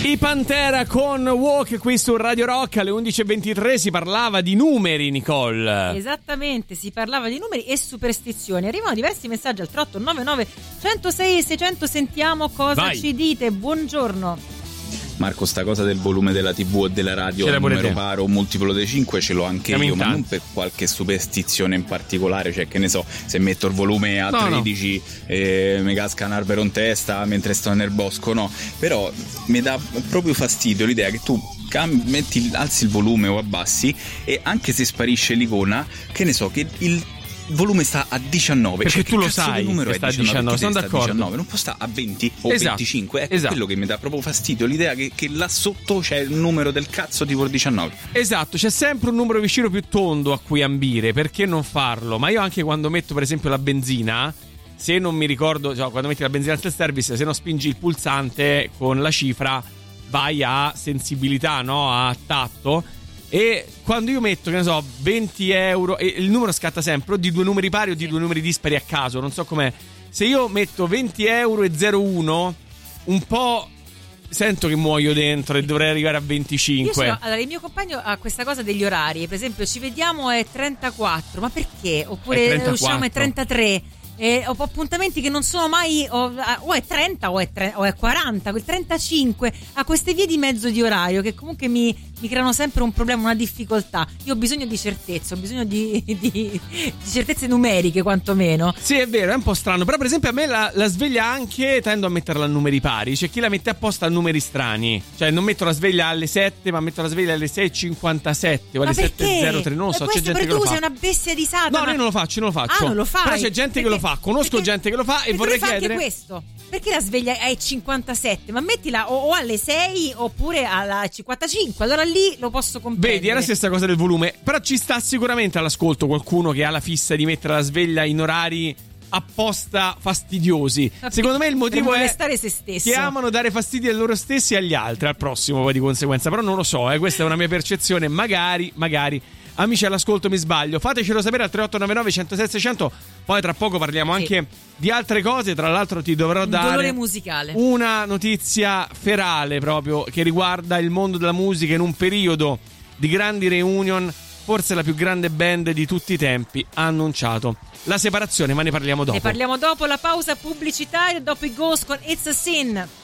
I Pantera con Walk qui su Radio Rock. Alle 11.23 si parlava di numeri, Nicole. Esattamente, si parlava di numeri e superstizioni. Arrivano diversi messaggi al 3899 106 600. Sentiamo cosa ci dite. Buongiorno. Marco, sta cosa del volume della TV o della radio, il numero paro o multiplo dei 5 ce l'ho anche io, ma non per qualche superstizione in particolare, cioè che ne so, se metto il volume a 13 mi casca un albero in testa mentre sto nel bosco, no, però mi dà proprio fastidio l'idea che tu alzi il volume o abbassi e anche se sparisce l'icona, che ne so, che il volume sta a 19, perché tu lo sai, numero sta è a 19, sono d'accordo. 19, non può stare a 20 o 25, ecco, quello che mi dà proprio fastidio, l'idea che là sotto c'è il numero del cazzo tipo il 19. Esatto, c'è sempre un numero vicino più tondo a cui ambire, perché non farlo? Ma io anche quando metto per esempio la benzina, se non mi ricordo, cioè, quando metti la benzina al self-service, se non spingi il pulsante con la cifra vai a sensibilità, no? A tatto. E quando io metto, che ne so, 20 euro, e il numero scatta sempre o di due numeri pari o di due numeri dispari a caso, non so com'è. Se io metto 20 euro e 01, un po' sento che muoio dentro e dovrei arrivare a 25. Allora, il mio compagno ha questa cosa degli orari, per esempio ci vediamo è 34, ma perché? Oppure usciamo è 33. Ho appuntamenti che non sono mai o è 30 o è 40, quel 35, ha queste vie di mezzo di orario che comunque mi creano sempre un problema, una difficoltà. Io ho bisogno di certezza, ho bisogno di certezze numeriche quantomeno. Sì, è vero, è un po' strano, però per esempio a me la sveglia anche tendo a metterla a numeri pari, c'è chi la mette apposta a numeri strani, cioè non metto la sveglia alle 7 ma metto la sveglia alle 6.57 o alle 7.03, non lo so, c'è gente che lo fa. Tu sei una bestia di Satana. No, io non lo faccio. Ah, non lo fai? Però c'è gente che lo fa, conosco gente che lo fa e vorrei chiedere anche questo. Perché la sveglia è 57? Ma mettila o alle 6 oppure alla 55. Allora lì lo posso comprendere. Vedi, è la stessa cosa del volume. Però ci sta sicuramente all'ascolto qualcuno che ha la fissa di mettere la sveglia in orari apposta fastidiosi. Secondo me il motivo è se stesso. che amano dare fastidio a loro stessi e agli altri, al prossimo poi di conseguenza. Però non lo so, questa è una mia percezione. Magari amici all'ascolto mi sbaglio, fatecelo sapere al 3899 106 600. Poi tra poco parliamo anche di altre cose. Tra l'altro ti dovrò dare dolore musicale, una notizia ferale proprio che riguarda il mondo della musica in un periodo di grandi reunion. Forse la più grande band di tutti i tempi ha annunciato la separazione, ma ne parliamo dopo. La pausa pubblicitaria, dopo i Ghost con It's a Sin.